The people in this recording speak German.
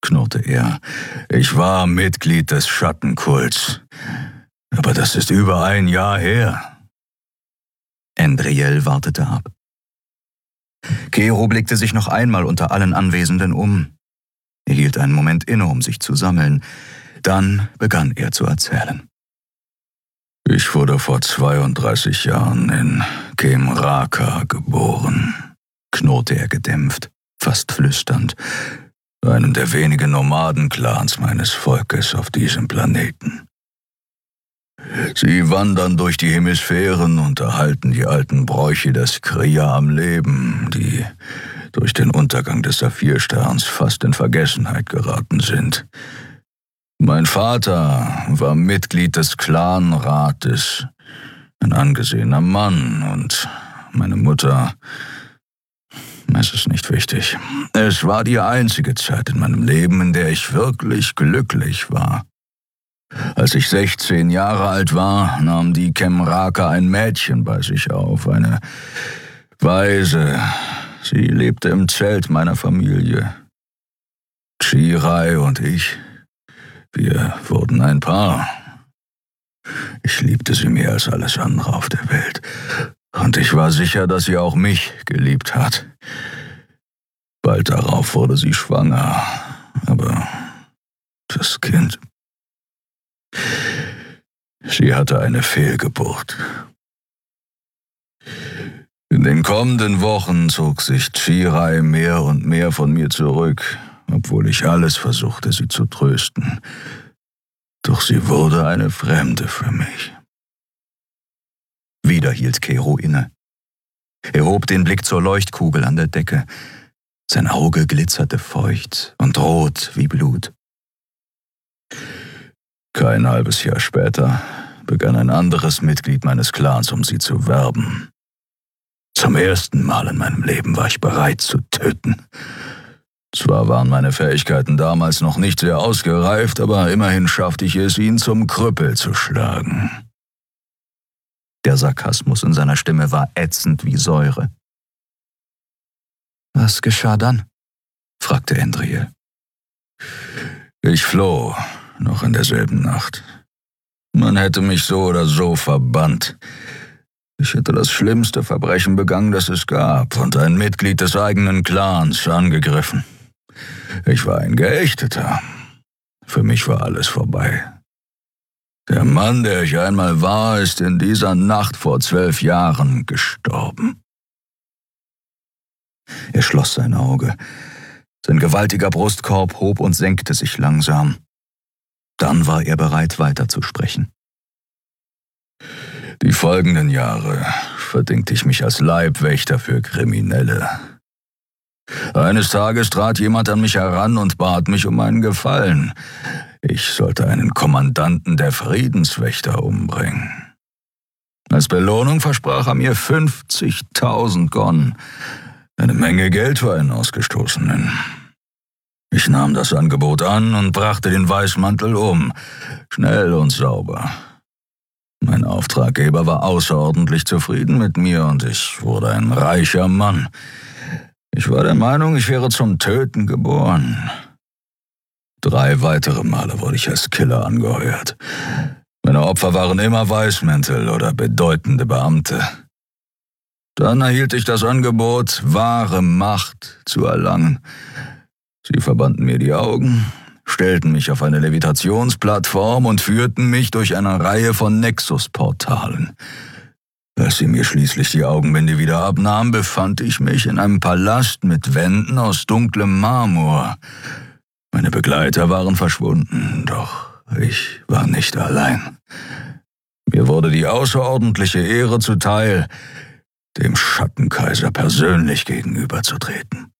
knurrte er. »Ich war Mitglied des Schattenkults. Aber das ist über ein Jahr her.« Endriel wartete ab. Kero blickte sich noch einmal unter allen Anwesenden um. Er hielt einen Moment inne, um sich zu sammeln. Dann begann er zu erzählen. »Ich wurde vor 32 Jahren in Kemraka geboren«, knurrte er gedämpft, fast flüsternd, einem der wenigen Nomadenclans meines Volkes auf diesem Planeten. Sie wandern durch die Hemisphären und erhalten die alten Bräuche des Kriya am Leben, die durch den Untergang des Saphirsterns fast in Vergessenheit geraten sind. Mein Vater war Mitglied des Clanrates, ein angesehener Mann, und meine Mutter, es ist nicht wichtig. Es war die einzige Zeit in meinem Leben, in der ich wirklich glücklich war. Als ich 16 Jahre alt war, nahm die Kemraka ein Mädchen bei sich auf, eine Waise. Sie lebte im Zelt meiner Familie. Chirai und ich, wir wurden ein Paar. Ich liebte sie mehr als alles andere auf der Welt. Und ich war sicher, dass sie auch mich geliebt hat. Bald darauf wurde sie schwanger, aber das Kind... Sie hatte eine Fehlgeburt. In den kommenden Wochen zog sich Chirai mehr und mehr von mir zurück, obwohl ich alles versuchte, sie zu trösten. Doch sie wurde eine Fremde für mich. Wieder hielt Kero inne. Er hob den Blick zur Leuchtkugel an der Decke. Sein Auge glitzerte feucht und rot wie Blut. Kein halbes Jahr später begann ein anderes Mitglied meines Clans, um sie zu werben. Zum ersten Mal in meinem Leben war ich bereit zu töten. Zwar waren meine Fähigkeiten damals noch nicht sehr ausgereift, aber immerhin schaffte ich es, ihn zum Krüppel zu schlagen. Der Sarkasmus in seiner Stimme war ätzend wie Säure. »Was geschah dann?« fragte Endriel. »Ich floh, noch in derselben Nacht. Man hätte mich so oder so verbannt. Ich hätte das schlimmste Verbrechen begangen, das es gab, und ein Mitglied des eigenen Clans angegriffen. Ich war ein Geächteter. Für mich war alles vorbei. Der Mann, der ich einmal war, ist in dieser Nacht vor 12 Jahren gestorben.« Er schloss sein Auge. Sein gewaltiger Brustkorb hob und senkte sich langsam. Dann war er bereit, weiterzusprechen. Die folgenden Jahre verdingte ich mich als Leibwächter für Kriminelle. Eines Tages trat jemand an mich heran und bat mich um einen Gefallen. Ich sollte einen Kommandanten der Friedenswächter umbringen. Als Belohnung versprach er mir 50.000 Gon, eine Menge Geld für einen Ausgestoßenen. Ich nahm das Angebot an und brachte den Weißmantel um, schnell und sauber. Mein Auftraggeber war außerordentlich zufrieden mit mir und ich wurde ein reicher Mann. Ich war der Meinung, ich wäre zum Töten geboren. 3 weitere Male wurde ich als Killer angeheuert. Meine Opfer waren immer Weißmäntel oder bedeutende Beamte. Dann erhielt ich das Angebot, wahre Macht zu erlangen. Sie verbanden mir die Augen, stellten mich auf eine Levitationsplattform und führten mich durch eine Reihe von Nexus-Portalen. Als sie mir schließlich die Augenbinde wieder abnahmen, befand ich mich in einem Palast mit Wänden aus dunklem Marmor. Meine Begleiter waren verschwunden, doch ich war nicht allein. Mir wurde die außerordentliche Ehre zuteil, dem Schattenkaiser persönlich gegenüberzutreten.